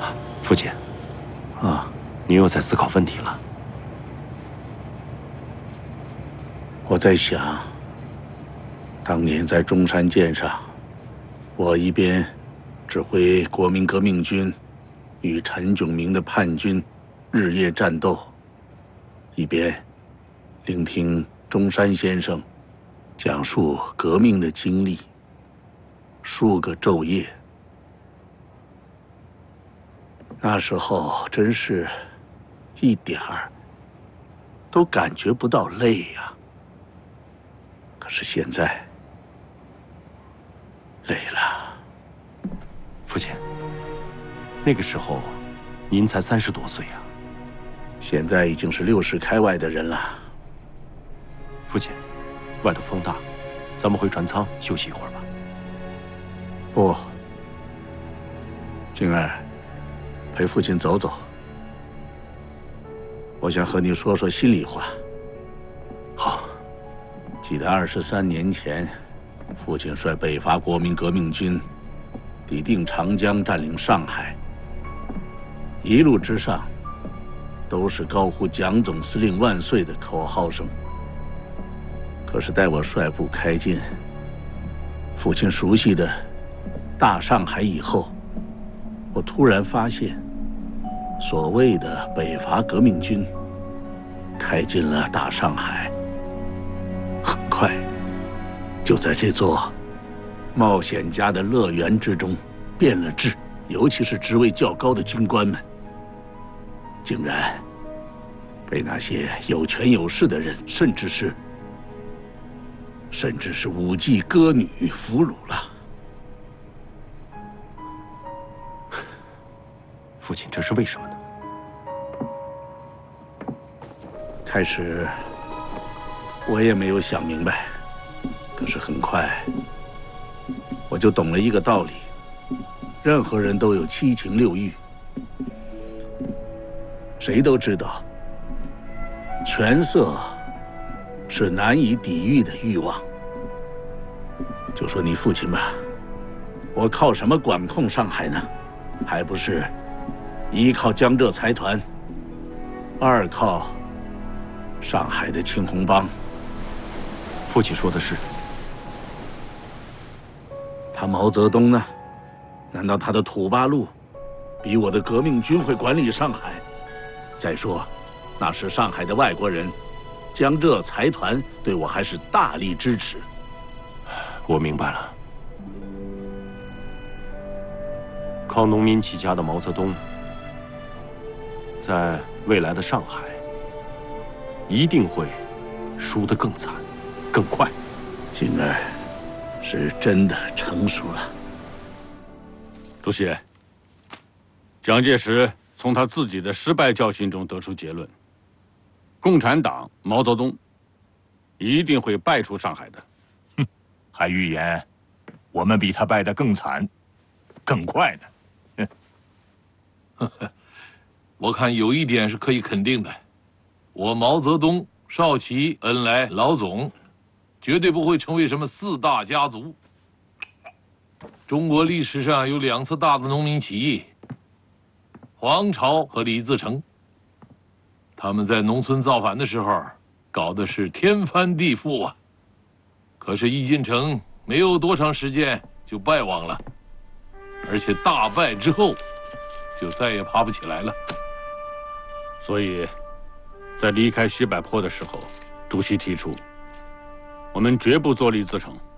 父亲， 啊， 您又在思考问题了。 我在想，当年在中山舰上，我一边指挥国民革命军与陈炯明的叛军日夜战斗，一边聆听中山先生讲述革命的经历，数个昼夜。那时候真是一点儿都感觉不到累呀。可是现在累了。 父亲，那个时候您才30多岁啊。 现在已经是60开外的人了。 父亲，外头风大，咱们回船舱休息一会儿吧。 不，静儿，陪父亲走走。我想和你说说心里话。 好。 记得23年前，父亲率北伐国民革命军抵定长江，占领上海。一路之上，都是高呼“蒋总司令万岁”的口号声。可是待我率部开进父亲熟悉的大上海以后，我突然发现，所谓的北伐革命军开进了大上海，很快就在这座冒险家的乐园之中变了质。尤其是职位较高的军官们，竟然被那些有权有势的人，甚至是舞妓歌女俘虏了。 父亲，这是为什么呢？ 开始我也没有想明白，可是很快我就懂了一个道理：任何人都有7情6欲，谁都知道，权色是难以抵御的欲望。就说你父亲吧，我靠什么管控上海呢？还不是一靠江浙财团，二靠上海的青红帮。 父亲说的是。 他毛泽东呢？难道他的土八路比我的革命军会管理上海？再说，那是上海的外国人，江浙财团对我还是大力支持。 我明白了。靠农民起家的毛泽东，在未来的上海，一定会输得更惨、更快。 静儿是真的成熟了。 主席，蒋介石从他自己的失败教训中得出结论：共产党毛泽东一定会败出上海的。 哼，还预言我们比他败得更惨、更快呢。 我看有一点是可以肯定的，我毛泽东、少奇、恩来、老总，绝对不会成为什么4大家族。中国历史上有2次大的农民起义，黄巢和李自成。他们在农村造反的时候，搞的是天翻地覆啊。可是一进城没有多长时间就败亡了，而且大败之后，就再也爬不起来了。 所以，在离开徐柏坡的时候，主席提出，我们绝不坐立自成。